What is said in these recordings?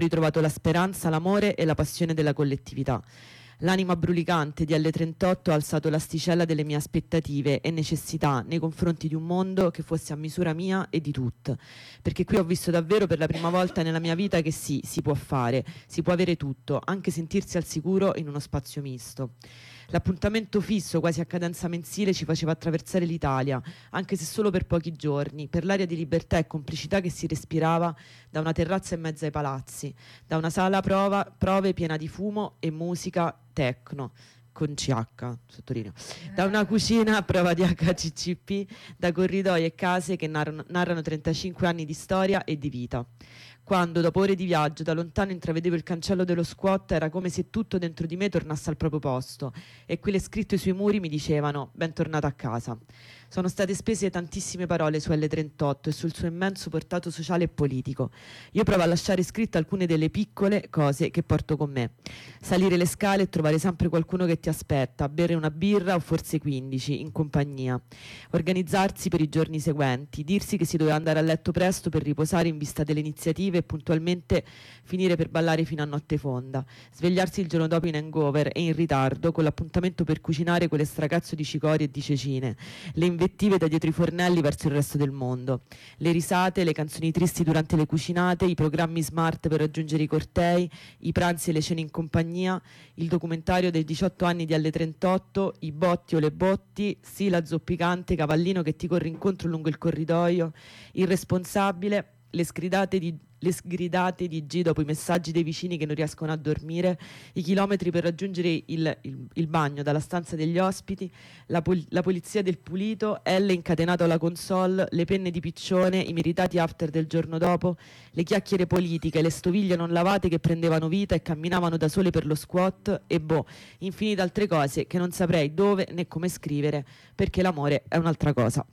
ritrovato la speranza, l'amore e la passione della collettività. L'anima brulicante di L38 ha alzato l'asticella delle mie aspettative e necessità nei confronti di un mondo che fosse a misura mia e di tutte, perché qui ho visto davvero per la prima volta nella mia vita che sì, si può fare, si può avere tutto, anche sentirsi al sicuro in uno spazio misto. L'appuntamento fisso, quasi a cadenza mensile, ci faceva attraversare l'Italia, anche se solo per pochi giorni, per l'aria di libertà e complicità che si respirava da una terrazza in mezzo ai palazzi, da una sala prove piena di fumo e musica techno, con CH, sottolineo, da una cucina a prova di HCCP, da corridoi e case che narrano 35 anni di storia e di vita. Quando, dopo ore di viaggio, da lontano intravedevo il cancello dello squat, era come se tutto dentro di me tornasse al proprio posto e quelle scritte sui muri mi dicevano «Bentornata a casa». Sono state spese tantissime parole su L38 e sul suo immenso portato sociale e politico. Io provo a lasciare scritte alcune delle piccole cose che porto con me. Salire le scale e trovare sempre qualcuno che ti aspetta, bere una birra o forse 15, in compagnia. Organizzarsi per i giorni seguenti, dirsi che si doveva andare a letto presto per riposare in vista delle iniziative e puntualmente finire per ballare fino a notte fonda. Svegliarsi il giorno dopo in hangover e in ritardo con l'appuntamento per cucinare quelle stracazzo di cicorie e di cecine. Le invettive da dietro i fornelli verso il resto del mondo, le risate, le canzoni tristi durante le cucinate, i programmi smart per raggiungere i cortei, i pranzi e le cene in compagnia, il documentario dei 18 anni di L38, i botti o le botti, sì la zoppicante, cavallino che ti corre incontro lungo il corridoio, il responsabile, le sgridate di G dopo i messaggi dei vicini che non riescono a dormire, i chilometri per raggiungere il bagno dalla stanza degli ospiti, la polizia del pulito, L incatenato alla console, le penne di piccione, i meritati after del giorno dopo, le chiacchiere politiche, le stoviglie non lavate che prendevano vita e camminavano da sole per lo squat e infinite altre cose che non saprei dove né come scrivere, perché l'amore è un'altra cosa.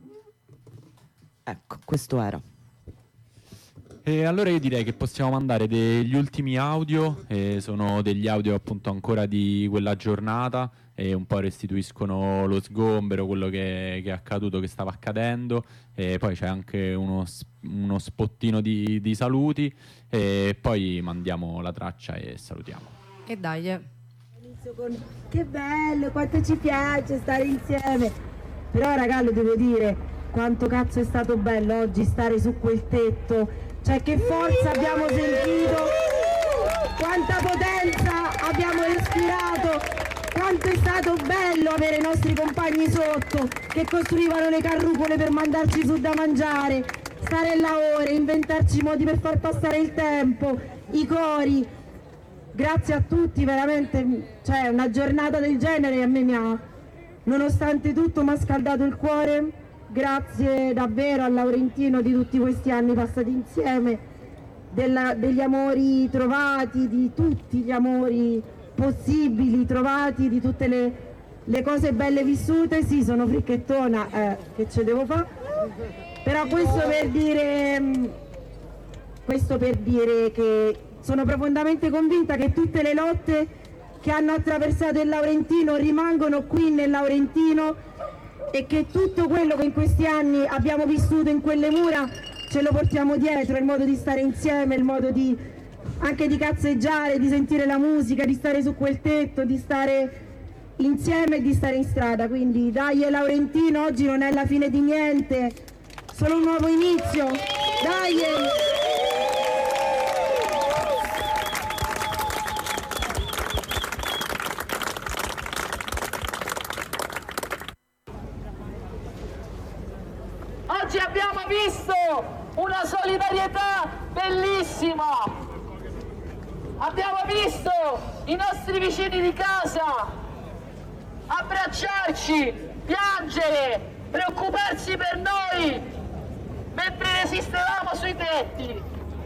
Ecco, questo era. E allora io direi che possiamo mandare degli ultimi audio, sono degli audio appunto ancora di quella giornata e un po' restituiscono lo sgombero, quello che è accaduto, che stava accadendo, e poi c'è anche uno spottino di saluti e poi mandiamo la traccia e salutiamo. E dai. Inizio con che bello, quanto ci piace stare insieme, però raga lo devo dire, quanto cazzo è stato bello oggi stare su quel tetto. Cioè che forza abbiamo sentito, quanta potenza abbiamo respirato, quanto è stato bello avere i nostri compagni sotto che costruivano le carrucole per mandarci su da mangiare, stare là ore, inventarci modi per far passare il tempo, i cori. Grazie a tutti, veramente, cioè una giornata del genere a me nonostante tutto mi ha scaldato il cuore. Grazie davvero al Laurentino di tutti questi anni passati insieme, degli amori trovati, di tutti gli amori possibili trovati, di tutte le cose belle vissute. Sì, sono fricchettona, che ce devo fare? Però questo per dire che sono profondamente convinta che tutte le lotte che hanno attraversato il Laurentino rimangono qui nel Laurentino e che tutto quello che in questi anni abbiamo vissuto in quelle mura ce lo portiamo dietro, il modo di stare insieme, il modo anche di cazzeggiare, di sentire la musica, di stare su quel tetto, di stare insieme e di stare in strada. Quindi dai Laurentino, oggi non è la fine di niente, solo un nuovo inizio, dai! Oggi abbiamo visto una solidarietà bellissima, abbiamo visto i nostri vicini di casa abbracciarci, piangere, preoccuparsi per noi mentre resistevamo sui tetti.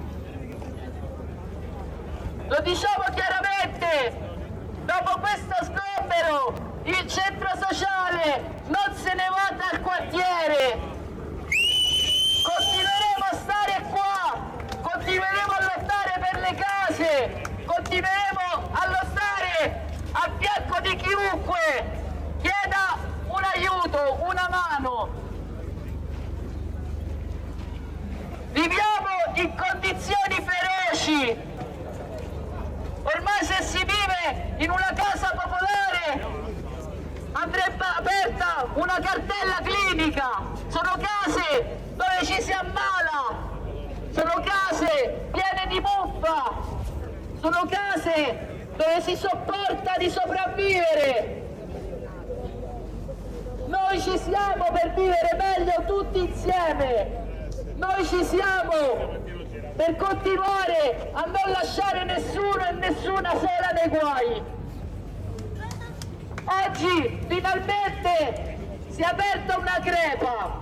Lo diciamo chiaramente, dopo questo sgombero il centro sociale non se ne va dal quartiere. Continueremo a stare qua, continueremo a lottare per le case, continueremo a lottare a fianco di chiunque chieda un aiuto, una mano. Viviamo in condizioni feroci, Ormai se si vive in una casa popolare andrebbe aperta una cartella clinica. Sono case dove ci si ammala, sono case piene di muffa, sono case dove si sopporta di sopravvivere. Noi ci siamo per vivere meglio tutti insieme, noi ci siamo per continuare a non lasciare nessuno e nessuna sola nei guai. Oggi finalmente si è aperta una crepa.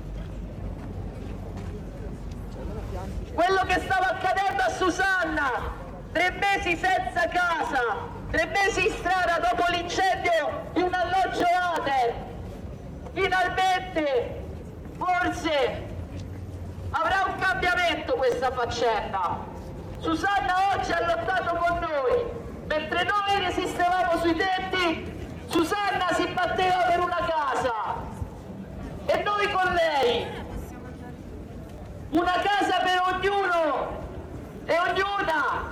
Quello che stava accadendo a Susanna, 3 mesi senza casa, 3 mesi in strada dopo l'incendio di un alloggio ATER, finalmente forse avrà un cambiamento questa faccenda. Susanna oggi ha lottato con noi, mentre noi resistevamo sui tetti, Susanna si batteva per una casa e noi con lei. Una casa per ognuno e ognuna.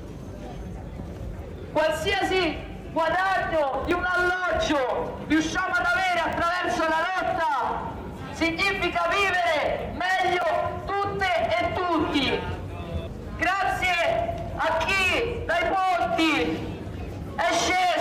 Qualsiasi guadagno di un alloggio riusciamo ad avere attraverso la lotta significa vivere meglio tutte e tutti. Grazie a chi dai ponti è sceso